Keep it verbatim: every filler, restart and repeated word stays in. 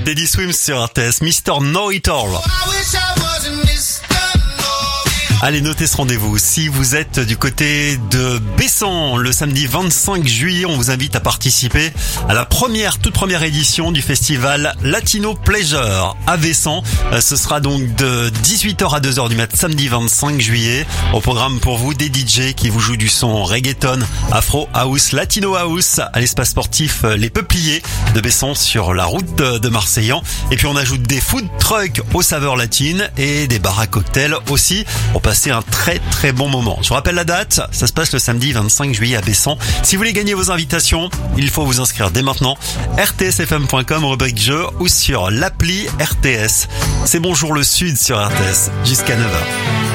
Daddy Swims sur R T S, mister Know It All. Allez, notez ce rendez-vous. Si vous êtes du côté de Bessan, le samedi vingt-cinq juillet, on vous invite à participer à la première, toute première édition du festival Latino Pleasure à Bessan. Ce sera donc de dix-huit heures à deux heures du mat, samedi vingt-cinq juillet. Au programme pour vous, des D J qui vous jouent du son reggaeton, afro house, latino house à l'espace sportif Les Peupliers de Bessan sur la route de Marseillan. Et puis on ajoute des food trucks aux saveurs latines et des bars à cocktails aussi. On passer un très très bon moment. Je vous rappelle la date, ça se passe le samedi vingt-cinq juillet à Bessan. Si vous voulez gagner vos invitations, il faut vous inscrire dès maintenant. R T S F M point com, rubrique jeu ou sur l'appli R T S. C'est Bonjour le Sud sur R T S jusqu'à neuf heures.